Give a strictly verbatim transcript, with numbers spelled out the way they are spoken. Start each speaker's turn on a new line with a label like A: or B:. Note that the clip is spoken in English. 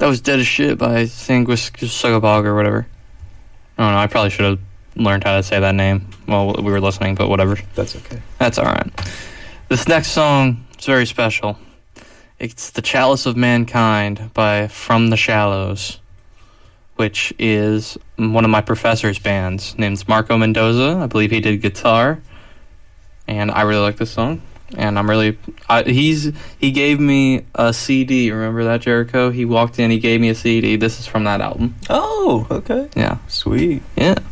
A: That was Dead as Shit by Sanguis Sugabog or whatever. I don't know, I probably should have learned how to say that name while we were listening, but whatever.
B: That's okay.
A: That's alright. This next song is very special. It's The Chalice of Mankind by From the Shallows, which is one of my professor's bands. Name's Marco Mendoza. I believe he did guitar. And I really like this song. And I'm really... I, he's He gave me a C D. Remember that, Jericho? He walked in, he gave me a C D. This is from that album.
B: Oh, okay.
A: Yeah.
B: Sweet.
A: Yeah.